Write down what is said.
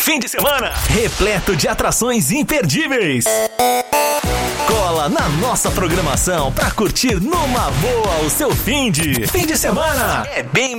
fim de semana repleto de atrações imperdíveis. Cola na nossa programação pra curtir numa boa o seu fim de semana. É bem